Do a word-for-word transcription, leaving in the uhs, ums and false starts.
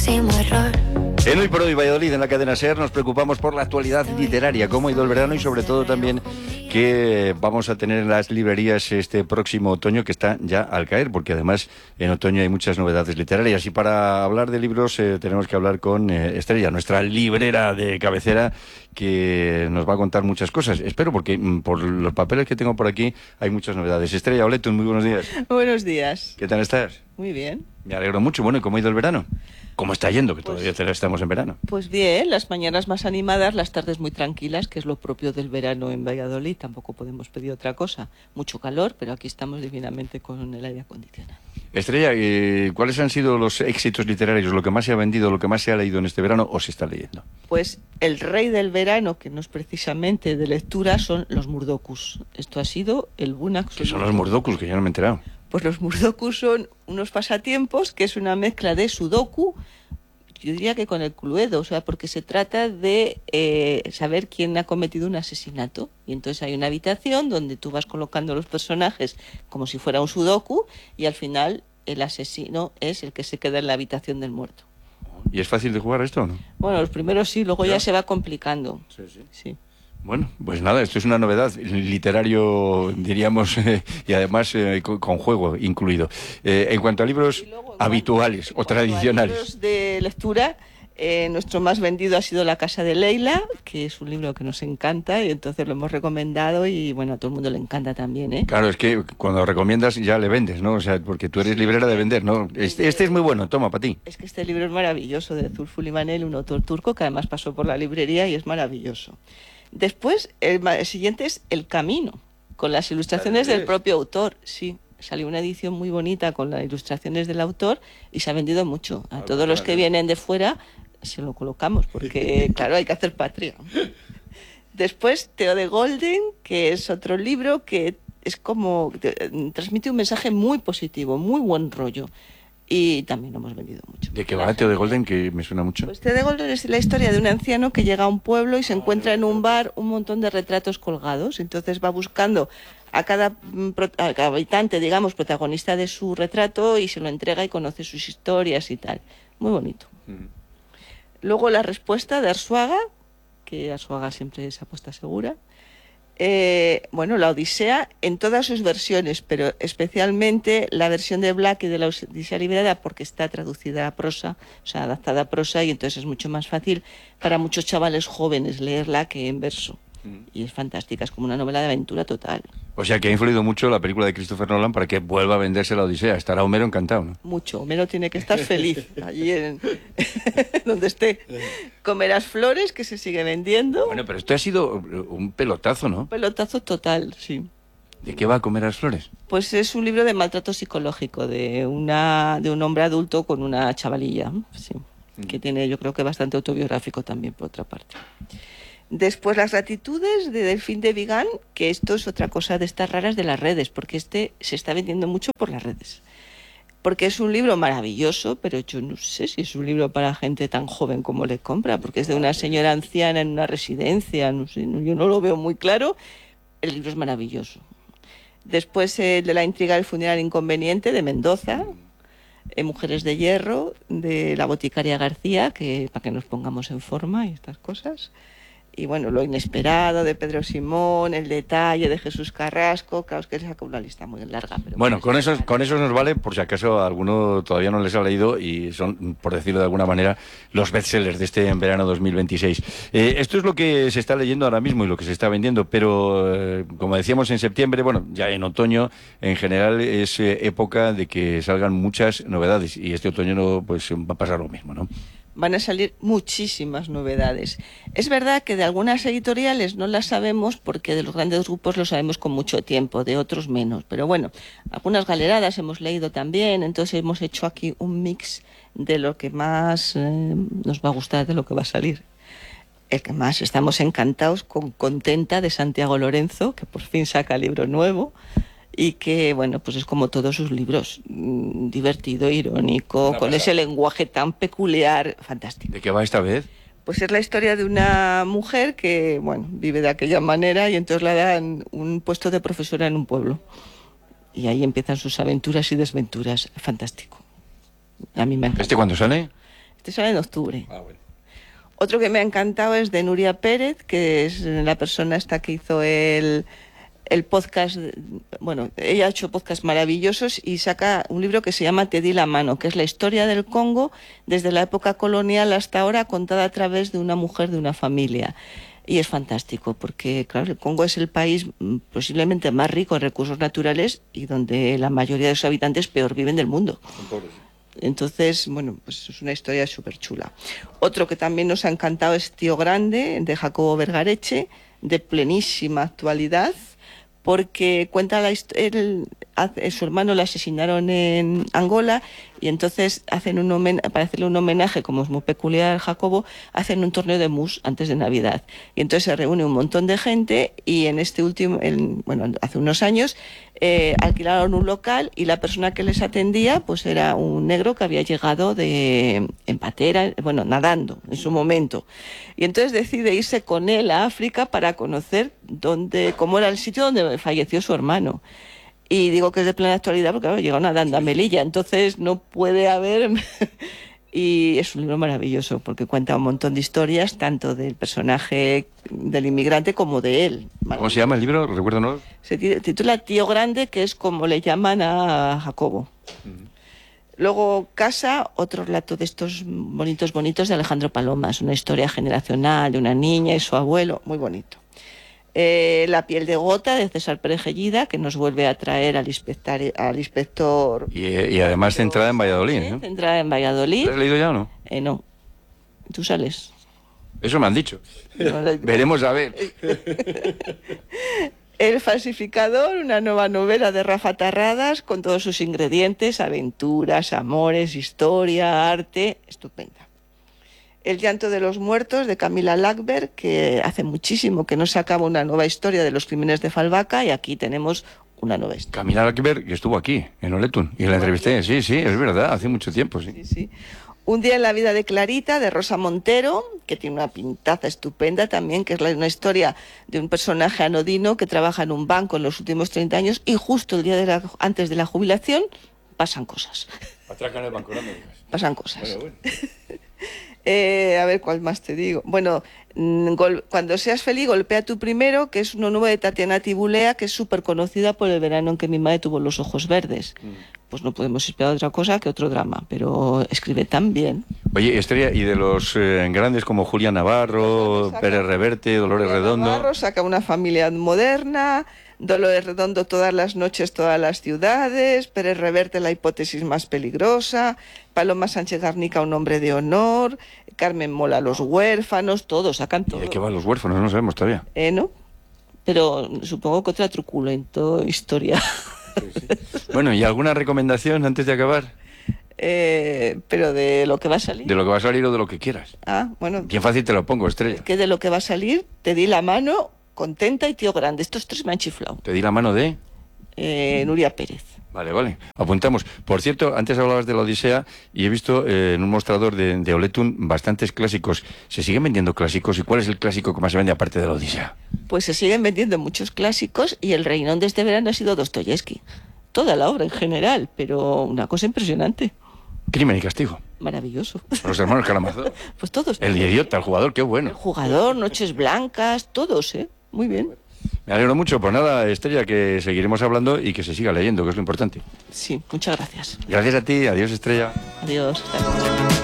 máximo error. En Hoy por Hoy Valladolid, en la cadena SER, nos preocupamos por la actualidad literaria, cómo ha ido el verano y sobre todo también que vamos a tener en las librerías este próximo otoño, que está ya al caer, porque además en otoño hay muchas novedades literarias. Y para hablar de libros eh, tenemos que hablar con eh, Estrella, nuestra librera de cabecera, que nos va a contar muchas cosas. Espero, porque mm, por los papeles que tengo por aquí hay muchas novedades. Estrella Oletun, muy buenos días. Buenos días. ¿Qué tal estás? Muy bien. Me alegro mucho. Bueno, ¿y cómo ha ido el verano? ¿Cómo está yendo? Que Pues, todavía estamos en verano. Pues bien, las mañanas más animadas, las tardes muy tranquilas, que es lo propio del verano en Valladolid. Tampoco podemos pedir otra cosa. Mucho calor, pero aquí estamos divinamente con el aire acondicionado. Estrella, eh, ¿cuáles han sido los éxitos literarios, lo que más se ha vendido, lo que más se ha leído en este verano o se está leyendo? Pues el rey del verano, que no es precisamente de lectura, son los murdokus. Esto ha sido el boom absoluto. ¿Qué son los murdokus? Que yo no me he enterado. Pues los murdokus son unos pasatiempos que es una mezcla de sudoku, yo diría que con el Cluedo, o sea, porque se trata de eh, saber quién ha cometido un asesinato. Y entonces hay una habitación donde tú vas colocando los personajes como si fuera un sudoku y al final el asesino es el que se queda en la habitación del muerto. ¿Y es fácil de jugar esto o no? Bueno, los primeros sí, luego ya, ¿Ya? se va complicando. Sí, sí. Sí. Bueno, pues nada, esto es una novedad, literario, diríamos, eh, y además eh, con, con juego incluido. Eh, en cuanto a libros Luego, habituales en o cuanto a tradicionales. libros de lectura, eh, nuestro más vendido ha sido La casa de Leila, que es un libro que nos encanta y entonces lo hemos recomendado y bueno, a todo el mundo le encanta también, ¿eh? Claro, es que cuando recomiendas ya le vendes, ¿no? O sea, porque tú eres librera de vender, ¿no? Este, este es muy bueno, toma, para ti. Es que este libro es maravilloso, de Zulfü Livaneli, un autor turco que además pasó por la librería y es maravilloso. Después, el, el siguiente es El camino, con las ilustraciones del propio autor. Sí, salió una edición muy bonita con las ilustraciones del autor y se ha vendido mucho. A todos los que vienen de fuera se lo colocamos, porque claro, hay que hacer patria. Después, Theo de Golden, que es otro libro que es como, transmite un mensaje muy positivo, muy buen rollo. Y también lo hemos vendido mucho. ¿De qué va Theo de Golden? Que me suena mucho. Pues Theo de Golden es la historia de un anciano que llega a un pueblo y se encuentra en un bar un montón de retratos colgados. Entonces va buscando a cada, a cada habitante, digamos, protagonista de su retrato y se lo entrega y conoce sus historias y tal. Muy bonito. Mm. Luego La respuesta de Arzuaga, que Arzuaga siempre es apuesta segura. Eh, bueno, La Odisea en todas sus versiones, pero especialmente la versión de Black y de La Odisea liberada porque está traducida a prosa, o sea, adaptada a prosa y entonces es mucho más fácil para muchos chavales jóvenes leerla que en verso. Mm. Y es fantástica, es como una novela de aventura total. O sea, que ha influido mucho la película de Christopher Nolan para que vuelva a venderse La Odisea. Estará Homero encantado, ¿no? Mucho. Homero tiene que estar feliz allí en donde esté. Comerás flores, que se sigue vendiendo. Bueno, pero esto ha sido un pelotazo, ¿no? Un pelotazo total, sí. ¿De qué va Comerás flores? Pues es un libro de maltrato psicológico de una de un hombre adulto con una chavalilla, sí, mm. que tiene, yo creo que bastante autobiográfico también, por otra parte. Después Las gratitudes de Delfín de Vigan, que esto es otra cosa de estas raras de las redes, porque este se está vendiendo mucho por las redes. Porque es un libro maravilloso, pero yo no sé si es un libro para gente tan joven como le compra, porque es de una señora anciana en una residencia, no sé, yo no lo veo muy claro. El libro es maravilloso. Después eh, de La intriga del funeral inconveniente de Mendoza, eh, Mujeres de hierro de la boticaria García, que para que nos pongamos en forma y estas cosas. Y bueno, Lo inesperado de Pedro Simón, El detalle de Jesús Carrasco, claro, es que saca una lista muy larga. Pero bueno, con esos, con esos nos vale, por si acaso a alguno todavía no les ha leído y son, por decirlo de alguna manera, los bestsellers de este verano dos mil veintiséis. Eh, esto es lo que se está leyendo ahora mismo y lo que se está vendiendo, pero eh, como decíamos en septiembre, bueno, ya en otoño, en general es eh, época de que salgan muchas novedades y este otoño no, pues va a pasar lo mismo, ¿no? Van a salir muchísimas novedades. Es verdad que de algunas editoriales no las sabemos porque de los grandes grupos lo sabemos con mucho tiempo, de otros menos. Pero bueno, algunas galeradas hemos leído también, entonces hemos hecho aquí un mix de lo que más eh, nos va a gustar, de lo que va a salir. El que más estamos encantados, con Contenta de Santiago Lorenzo, que por fin saca libro nuevo. Y que, bueno, pues es como todos sus libros, divertido, irónico, una con pasada. Ese lenguaje tan peculiar, fantástico. ¿De qué va esta vez? Pues es la historia de una mujer que, bueno, vive de aquella manera y entonces le dan un puesto de profesora en un pueblo. Y ahí empiezan sus aventuras y desventuras, fantástico. A mí me encanta. ¿Este cuándo sale? Este sale en octubre. Ah, bueno. Otro que me ha encantado es de Nuria Pérez, que es la persona esta que hizo el, el podcast. Bueno, ella ha hecho podcasts maravillosos y saca un libro que se llama Te di la mano, que es la historia del Congo desde la época colonial hasta ahora, contada a través de una mujer de una familia. Y es fantástico porque, claro, el Congo es el país posiblemente más rico en recursos naturales y donde la mayoría de sus habitantes peor viven del mundo. Son pobres. Entonces, bueno, pues es una historia súper chula. Otro que también nos ha encantado es Tío Grande, de Jacobo Vergareche, de plenísima actualidad, porque cuenta la historia. Su hermano le asesinaron en Angola y entonces hacen un homenaje, para hacerle un homenaje, como es muy peculiar Jacobo, hacen un torneo de mus antes de Navidad. Y entonces se reúne un montón de gente y en este último, en, bueno, hace unos años, eh, alquilaron un local y la persona que les atendía pues era un negro que había llegado de en patera, bueno, nadando en su momento. Y entonces decide irse con él a África para conocer dónde, cómo era el sitio donde falleció su hermano. Y digo que es de plena actualidad porque, claro, llega nadando a Melilla, entonces no puede haber... Y es un libro maravilloso porque cuenta un montón de historias, tanto del personaje del inmigrante como de él. ¿Cómo se llama el libro? Recuérdanos. Se titula Tío Grande, que es como le llaman a Jacobo. Uh-huh. Luego Casa, otro relato de estos bonitos, bonitos de Alejandro Palomas, una historia generacional de una niña y su abuelo, muy bonito. Eh, La piel de gota, de César Perejellida, que nos vuelve a traer al inspector... Al inspector y, y además centrada en Valladolid, ¿eh? Centrada en Valladolid. ¿Lo has leído ya o no? Eh, no. ¿Tú sales? Eso me han dicho. No, veremos a ver. El falsificador, una nueva novela de Rafa Tarradas, con todos sus ingredientes, aventuras, amores, historia, arte, estupenda. El llanto de los muertos, de Camila Lackberg, que hace muchísimo que no se acaba una nueva historia de los crímenes de Falvaca, y aquí tenemos una nueva historia. Camila Lackberg, que estuvo aquí, en Oletun, y la entrevisté, sí, sí, es verdad, hace mucho tiempo, sí. Sí, sí. Un día en la vida de Clarita, de Rosa Montero, que tiene una pintaza estupenda también, que es una historia de un personaje anodino que trabaja en un banco en los últimos treinta años y justo el día de la, antes de la jubilación pasan cosas. Atracan el banco, no me digas. Pasan cosas. Bueno, bueno. Eh, a ver, ¿cuál más te digo? Bueno, gol, Cuando seas feliz, golpea tú primero, que es uno nuevo de Tatiana Tibulea, que es súper conocida por el verano en que mi madre tuvo los ojos verdes. Mm. Pues no podemos esperar otra cosa que otro drama, pero escribe tan bien. Oye, Estrella, y de los eh, grandes como Julia Navarro, saca, Pérez Reverte, Dolores Julia Redondo... Navarro saca Una familia moderna, Dolores Redondo Todas las noches, todas las ciudades, Pérez Reverte La hipótesis más peligrosa, Paloma Sánchez Garnica Un hombre de honor, Carmen Mola Los huérfanos, todos, sacan todo. ¿Y de qué van los huérfanos? No sabemos todavía. Eh, ¿no? Pero supongo que otra truculenta historia. Sí, sí. Bueno, ¿y alguna recomendación antes de acabar? Eh, pero de lo que va a salir. De lo que va a salir o de lo que quieras. Ah, bueno. Bien fácil te lo pongo, Estrella. Es que de lo que va a salir, Te di la mano, Contenta y Tío Grande. Estos tres me han chiflado. ¿Te di la mano de...? Eh, Nuria Pérez. Vale, vale. Apuntamos. Por cierto, antes hablabas de la Odisea y he visto eh, en un mostrador de, de Oletun bastantes clásicos. ¿Se siguen vendiendo clásicos? ¿Y cuál es el clásico que más se vende aparte de la Odisea? Pues se siguen vendiendo muchos clásicos y el reinón de este verano ha sido Dostoyevsky. Toda la obra en general, pero una cosa impresionante. Crimen y castigo. Maravilloso. Los hermanos Karamazov. Pues todos. El idiota, el jugador, qué bueno. El jugador, Noches Blancas, todos, ¿eh? Muy bien. Me alegro mucho. Pues nada, Estrella, que seguiremos hablando y que se siga leyendo, que es lo importante. Sí, muchas gracias. Gracias a ti. Adiós, Estrella. Adiós.